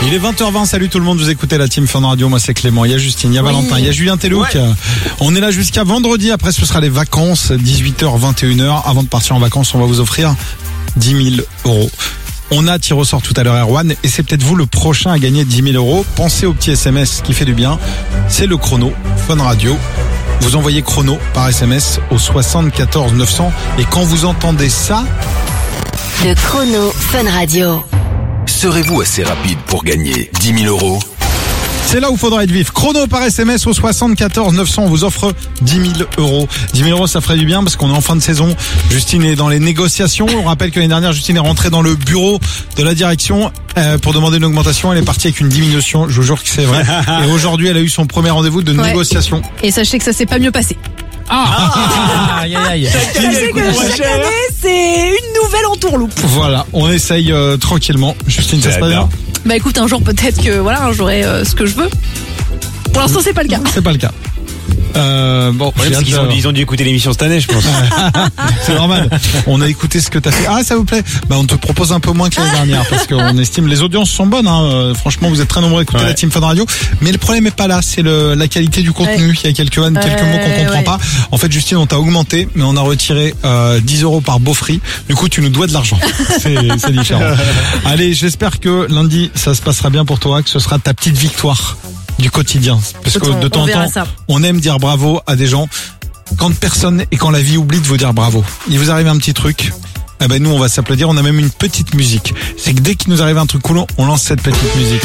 Il est 20h20, salut tout le monde, vous écoutez la Team Fun Radio, moi c'est Clément, il y a Justine, il y a Valentin, il y a Julien Tellouk. Ouais. On est là jusqu'à vendredi, après ce sera les vacances, 18h, 21h. Avant de partir en vacances, on va vous offrir 10 000 €. On a tiré au sort tout à l'heure Erwan, et c'est peut-être vous le prochain à gagner 10 000 €. Pensez au petit SMS qui fait du bien, c'est le chrono Fun Radio. Vous envoyez chrono par SMS au 74 900, et quand vous entendez ça... Le chrono Fun Radio. Serez-vous assez rapide pour gagner 10 000 €? C'est là où il faudra être vif. Chrono par SMS au 74 900, on vous offre 10 000 €. 10 000 €, ça ferait du bien parce qu'on est en fin de saison. Justine est dans les négociations. On rappelle que l'année dernière, Justine est rentrée dans le bureau de la direction pour demander une augmentation. Elle est partie avec une diminution. Je vous jure que c'est vrai. Et aujourd'hui, elle a eu son premier rendez-vous de négociation. Et sachez que ça s'est pas mieux passé. Aïe, aïe, aïe. Sachez que chaque année, c'est une nouvelle entourloupe. Voilà, on essaye tranquillement. Justine, ça se passe bien? Bah écoute, un jour peut-être que voilà, j'aurai ce que je veux. Pour l'instant, c'est pas le cas. C'est pas le cas. Bon, c'est qu'ils ont dû écouter l'émission cette année, je pense. C'est normal. On a écouté ce que t'as fait. Ah, ça vous plaît? Bah, on te propose un peu moins que l'année dernière parce qu'on estime les audiences sont bonnes. Hein. Franchement, vous êtes très nombreux à écouter la Team Fun Radio. Mais le problème est pas là. C'est la qualité du contenu. Il y a quelques mots qu'on comprend pas. En fait, Justine, on t'a augmenté, mais on a retiré 10 € par beau free. Du coup, tu nous dois de l'argent. C'est différent. Allez, j'espère que lundi, ça se passera bien pour toi, que ce sera ta petite victoire du quotidien, parce que de temps en temps on aime dire bravo à des gens quand personne et quand la vie oublie de vous dire bravo. Il vous arrive un petit truc, eh ben nous on va s'applaudir. On a même une petite musique, c'est que dès qu'il nous arrive un truc cool, on lance cette petite musique.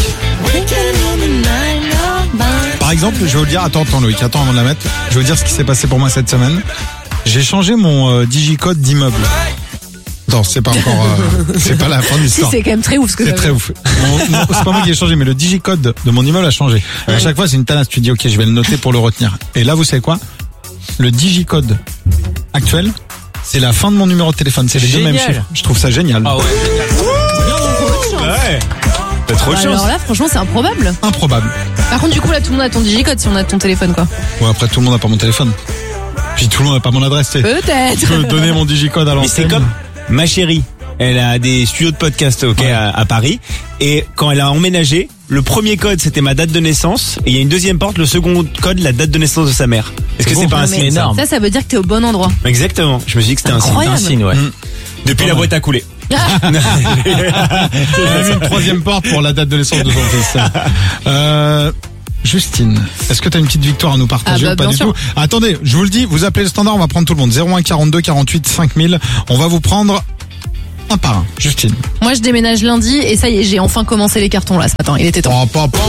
Par exemple, je vais vous dire, attends Loïc, attends avant de la mettre, je vais vous dire ce qui s'est passé pour moi cette semaine. J'ai changé mon digicode d'immeuble. Non, c'est pas encore, c'est pas la fin de l'histoire. Si, c'est quand même très ouf ce que c'est très ouf. Non, c'est pas moi qui ai changé, mais le digicode de mon immeuble a changé. Ouais. À chaque fois, c'est une tanasse. Tu dis, ok, je vais le noter pour le retenir. Et là, vous savez quoi? Le digicode actuel, c'est la fin de mon numéro de téléphone. C'est les deux mêmes chiffres. Je trouve ça génial. Ah ouais, génial. Ouais. T'as trop de chance. Alors là, franchement, c'est improbable. Improbable. Par contre, du coup, là, tout le monde a ton digicode si on a ton téléphone, quoi. Ouais, après, tout le monde n'a pas mon téléphone. Puis tout le monde n'a pas mon adresse, tu sais. Peut-être. Je peux donner mon digicode à l'antenne. Mais c'est comme ma chérie. Elle a des studios de podcast à Paris, et quand elle a emménagé, le premier code c'était ma date de naissance, et il y a une deuxième porte, le second code la date de naissance de sa mère. Est-ce que c'est pas un signe énorme? Ça veut dire que t'es au bon endroit. Exactement. Je me suis dit que c'était un signe, ouais. Depuis la boîte à couler. Il a mis une troisième porte pour la date de naissance de son fils. Justine, est-ce que tu as une petite victoire à nous partager ou pas du tout? Attendez, je vous le dis, vous appelez le standard, on va prendre tout le monde. 01 42 48 5000. On va vous prendre un par un. Justine. Moi, je déménage lundi et ça y est, j'ai enfin commencé les cartons là ce matin. Il était temps.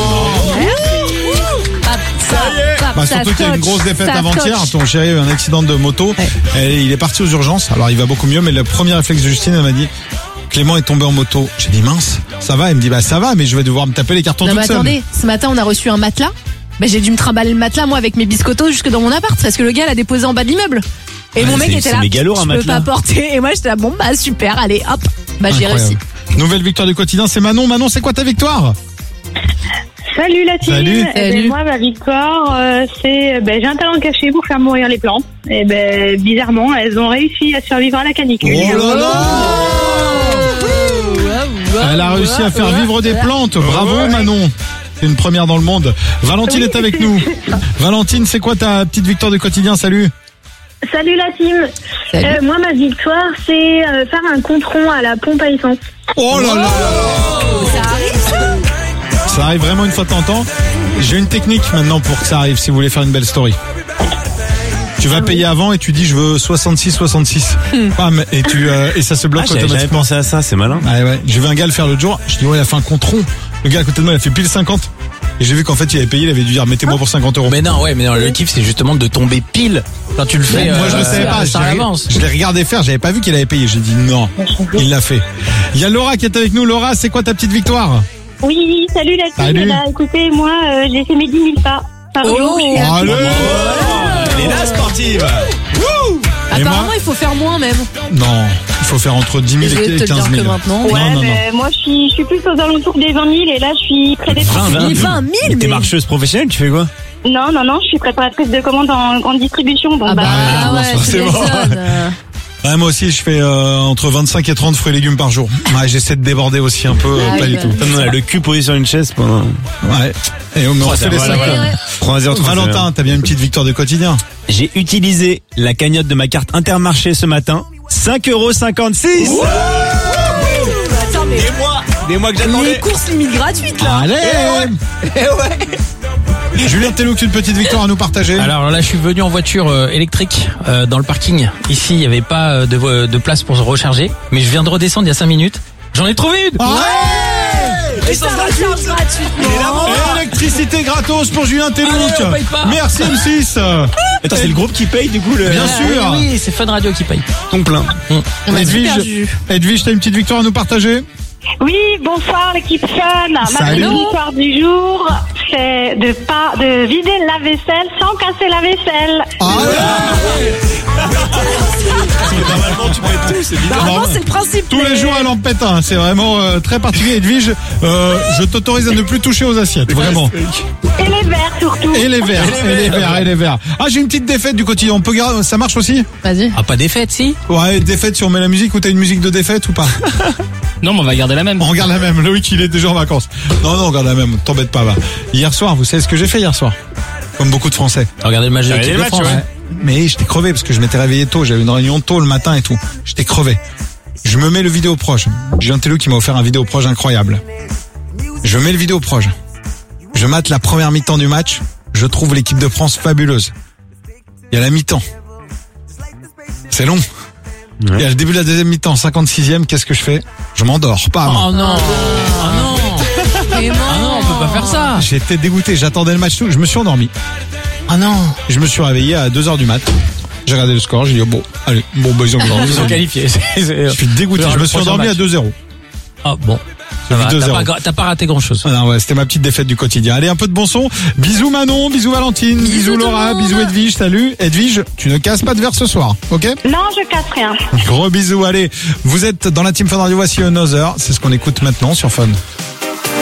Surtout qu'il y a une grosse défaite avant-hier. Ton chéri a eu un accident de moto. Et il est parti aux urgences. Alors, il va beaucoup mieux, mais le premier réflexe de Justine, elle m'a dit: Clément est tombé en moto. J'ai dit mince, ça va? Elle me dit bah ça va, mais je vais devoir me taper les cartons toute seule. Attendez, ce matin on a reçu un matelas. Bah, j'ai dû me trimballer le matelas moi avec mes biscottos jusque dans mon appart parce que le gars l'a déposé en bas de l'immeuble. Et mon mec était là, je peux pas porter. Et moi j'étais là, bon bah super, allez hop, bah j'ai réussi. Nouvelle victoire du quotidien, c'est Manon. Manon, c'est quoi ta victoire? Salut la team. Salut. Salut. Moi, ma victoire, c'est j'ai un talent caché pour faire mourir les plantes. Et bizarrement, elles ont réussi à survivre à la canicule. Oh là là. Elle a réussi à faire vivre des plantes. Bravo Manon. C'est une première dans le monde. Valentine est avec nous. Valentine, c'est quoi ta petite victoire du quotidien? Salut. Salut la team. Moi, ma victoire, c'est faire un compte rond à la pompe à essence. Oh là là. Ça arrive ça? Ça arrive vraiment une fois de temps en temps. J'ai une technique maintenant pour que ça arrive si vous voulez faire une belle story. Tu vas payer avant et tu dis je veux 66. Bam, et ça se bloque automatiquement. J'avais pensé à ça, c'est malin. Ah ouais. J'ai vu un gars le faire l'autre jour. Je dis ouais, il a fait un compte rond. Le gars à côté de moi, il a fait pile 50. Et j'ai vu qu'en fait il avait payé, il avait dû dire mettez-moi pour 50 €. Mais non, le kiff c'est justement de tomber pile quand tu le fais. Moi je le savais pas, je l'ai regardé faire, j'avais pas vu qu'il avait payé. J'ai dit non, il l'a fait. Il y a Laura qui est avec nous. Laura, c'est quoi ta petite victoire? Oui, salut la team. Écoutez, moi j'ai fait mes 10 000 pas par jour. Allez, elle est là sportive. Apparemment, il faut faire moins même. Non, il faut faire entre 10 000 et 15 000. Maintenant. Ouais, non. Moi je suis plus aux alentours des 20 000 et là je suis près des 30 000. 20 000 T'es marcheuse professionnelle, tu fais quoi? Non, je suis préparatrice de commandes en grande distribution. Bon, ouais, c'est bon. Ouais, moi aussi, je fais entre 25 et 30 fruits et légumes par jour. Ouais, j'essaie de déborder aussi un peu, pas du tout. On a le cul posé sur une chaise pendant... Ouais. Et on me refait les 5 heures. Valentin, t'as bien une petite victoire du quotidien. J'ai utilisé la cagnotte de ma carte Intermarché ce matin. 5,56 €. Attends, mais Des mois que j'attendais. les courses limite gratuites là. Allez! Julien Tellouk, une petite victoire à nous partager. Alors là, je suis venu en voiture électrique dans le parking. Ici, il n'y avait pas de place pour se recharger. Mais je viens de redescendre il y a 5 minutes. J'en ai trouvé une. Et ça recharge gratuitement. Électricité gratos pour Julien Tellouk. Allez, on paye pas. Merci M6. Attends, c'est le groupe qui paye du coup le... Bien sûr. Oui, c'est Fun Radio qui paye. Ton plein. On a super Juju. Edwige, t'as une petite victoire à nous partager? Oui, bonsoir l'équipe Fun. Ma Salut. petite victoire du jour, c'est de vider le lave-vaisselle sans casser la vaisselle. Normalement, tu peux tout, c'est bizarre. Normalement, c'est le principe. Tous les jours elle en pète un, c'est vraiment très particulier. Edwige, je t'autorise à ne plus toucher aux assiettes, vraiment. Et les verres surtout. Et les verres. Ah, j'ai une petite défaite du quotidien, on peut garder, ça marche aussi? Vas-y. Ah, pas des fêtes, si? Ouais, défaite si on met la musique, ou t'as une musique de défaite ou pas? Non, mais on va garder la même. On regarde la même, Loïc il est déjà en vacances. Non, on regarde la même, t'embête pas, va. Hier soir, vous savez ce que j'ai fait hier soir? Comme beaucoup de Français. Regardez le match de l'équipe de France. Ouais. Mais j'étais crevé parce que je m'étais réveillé tôt, j'avais une réunion tôt le matin et tout. J'étais crevé. Je me mets le vidéo proche. J'ai un Tellouk qui m'a offert un vidéo proche incroyable. Je mets le vidéo proche. Je mate la première mi-temps du match. Je trouve l'équipe de France fabuleuse. Il y a la mi-temps. C'est long. Ouais. Il y a le début de la deuxième mi-temps, 56e, qu'est-ce que je fais? Je m'endors. Pas. Oh non. Ah non. Vraiment. Ah non, on peut pas faire ça. J'étais dégoûté, j'attendais le match tout, je me suis endormi. Ah non. Je me suis réveillé à 2h du mat. J'ai regardé le score, j'ai dit bon, allez, bon bah ils ont Ils sont qualifiés. Je suis dégoûté, je me suis endormi à 2-0. Ah bon. Ça va, 2-0. t'as pas raté grand chose. Ah non, ouais, c'était ma petite défaite du quotidien. Allez, un peu de bon son. Bisous Manon, bisous Valentine, bisous tout Laura, le monde. bisous Edwige, salut. Edwige, tu ne casses pas de verre ce soir, ok? Non, je casse rien. Gros bisous, allez. Vous êtes dans la team Fun Radio, voici Another. C'est ce qu'on écoute maintenant sur Fun.